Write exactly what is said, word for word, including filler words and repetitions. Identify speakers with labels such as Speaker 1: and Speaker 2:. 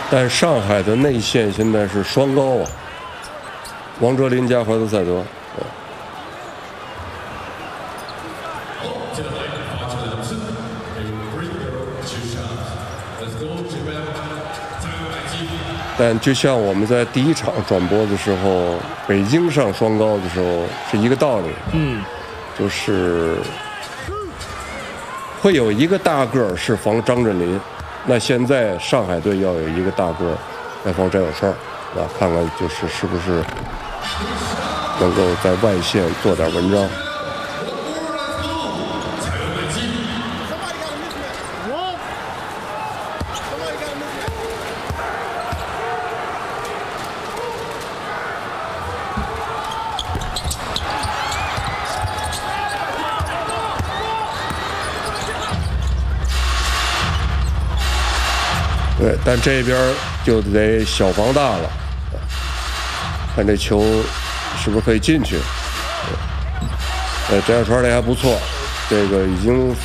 Speaker 1: 但上海的内线现在是双高啊，王哲林加怀特塞德。但就像我们在第一场转播的时候，北京上双高的时候是一个道理，
Speaker 2: 嗯，
Speaker 1: 就是会有一个大个儿是防张镇麟，那现在上海队要有一个大个儿来防翟小川，啊，看看就是是不是能够在外线做点文章。对，但这边就得小防大了，看这球是不是可以进去。呃，翟小川这还不错，这个已经